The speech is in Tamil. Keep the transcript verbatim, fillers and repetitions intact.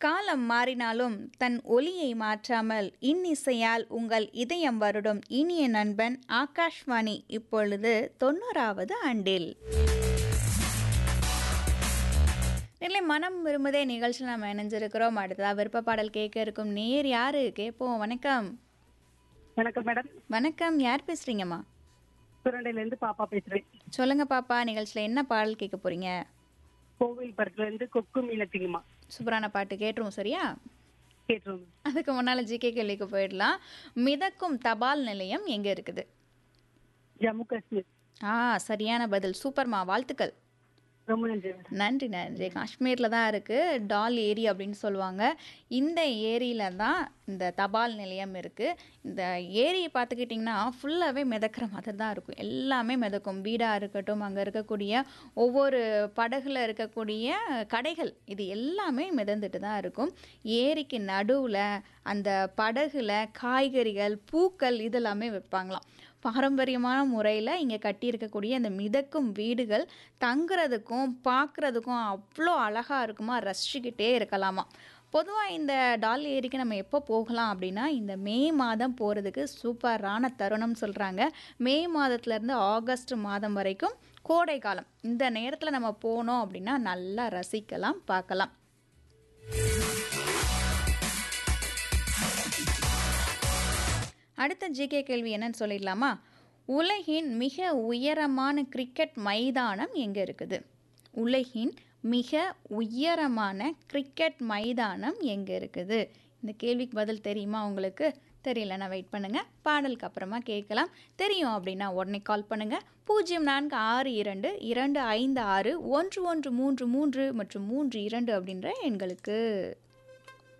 காலம் மாறினாலும் தன் ஒலியை மாற்றாமல் இன்னிசையால் உங்கள் இதயம் வருடும் இனிய நண்பன் ஆகாஷ்வாணி இப்பொழுது தொண்ணூறாவது ஆண்டில். இல்லை மனம் விரும்புதே நிகழ்ச்சியில் நம்ம இணைஞ்சிருக்கிறோம். அடுத்ததாக விருப்ப பாடல் கேட்க இருக்கும் நேர் யாரு கேட்போம். வணக்கம். வணக்கம் மேடம். வணக்கம், யார் பேசுறீங்கம்மா? சுரண்டையிலேருந்து பாப்பா பேசுறேன். சொல்லுங்க பாப்பா, நிகழ்ச்சியில் என்ன பாடல் கேட்க போறீங்க? கோவில் படத்துல இருந்து கொக்கு மீனத்திங்கம்மா. சூப்பரான பாட்டு கேட்டுருவோம், சரியா? கேட்டுருவோம். அதுக்கு முன்னால் ஜிகே கேள்விக்கு போயிடலாம். மிதக்கும் தபால் நிலையம் எங்க இருக்குது? ஜம்மு காஷ்மீர். ஆ, சரியான பதில். சூப்பர்மா, வாழ்த்துக்கள். ரொம்ப நன்றி மேடம். நன்றி நன்றி. காஷ்மீரில் தான் இருக்குது, டால் ஏரி அப்படின்னு சொல்லுவாங்க. இந்த ஏரியில் தான் இந்த தபால் நிலையம் இருக்குது. இந்த ஏரியை பார்த்துக்கிட்டிங்கன்னா ஃபுல்லாகவே மிதக்கிற மாதிரி தான் இருக்கும். எல்லாமே மிதக்கும். வீடாக இருக்கட்டும், அங்கே இருக்கக்கூடிய ஒவ்வொரு படகுல இருக்கக்கூடிய கடைகள், இது எல்லாமே மிதந்துட்டு தான் இருக்கும். ஏரிக்கு நடுவில் அந்த படகுல காய்கறிகள், பூக்கள் இதெல்லாமே வைப்பாங்களாம். பாரம்பரியமான முறையில் இங்கே கட்டியிருக்கக்கூடிய அந்த மிதக்கும் வீடுகள் தங்குறதுக்கும் பார்க்குறதுக்கும் அவ்வளோ அழகாக இருக்குமா, ரசிச்சுக்கிட்டே இருக்கலாமா. பொதுவாக இந்த டால் ஏரிக்கு நம்ம எப்போ போகலாம் அப்படின்னா, இந்த மே மாதம் போகிறதுக்கு சூப்பரான தருணம் சொல்கிறாங்க. மே மாதத்துலேருந்து ஆகஸ்ட் மாதம் வரைக்கும் கோடை காலம். இந்த நேரத்தில் நம்ம போனோம் அப்படின்னா நல்லா ரசிக்கலாம், பார்க்கலாம். அடுத்த ஜிகே கேள்வி என்னன்னு சொல்லிடலாமா? உலகின் மிக உயரமான கிரிக்கெட் மைதானம் எங்கே இருக்குது? உலகின் மிக உயரமான கிரிக்கெட் மைதானம் எங்கே இருக்குது? இந்த கேள்விக்கு பதில் தெரியுமா உங்களுக்கு? தெரியலன்னா வெயிட் பண்ணுங்கள், பாடலுக்கு அப்புறமா கேட்கலாம். தெரியும் அப்படின்னா உடனே கால் பண்ணுங்கள். பூஜ்ஜியம் நான்கு ஆறு இரண்டு இரண்டு ஐந்து ஆறு ஒன்று ஒன்று மூன்று மூன்று மற்றும் மூன்று இரண்டு அப்படின்ற எண்களுக்கு.